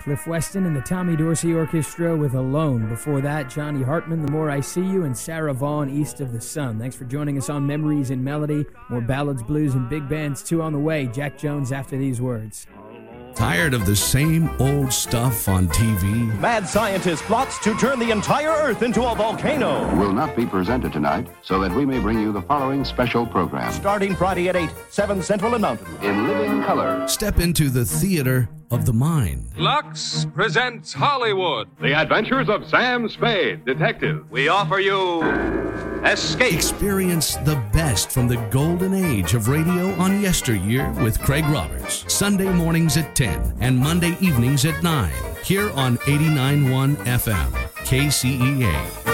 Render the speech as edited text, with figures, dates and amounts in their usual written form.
Cliff Weston and the Tommy Dorsey Orchestra with Alone. Before that, Johnny Hartman, The More I See You, and Sarah Vaughan, East of the Sun. Thanks for joining us on Memories in Melody. More ballads, blues, and big bands, too, on the way. Jack Jones after these words. Tired of the same old stuff on TV? Mad scientist plots to turn the entire Earth into a volcano. Will not be presented tonight, so that we may bring you the following special program. Starting Friday at 8, 7 Central and Mountain. In living color. Step into the theater of the mind. Lux presents Hollywood. The Adventures of Sam Spade, Detective. We offer you Escape. Experience the best from the golden age of radio on yesteryear with Craig Roberts. Sunday mornings at 10 and Monday evenings at 9. Here on 89.1 FM, KCEA.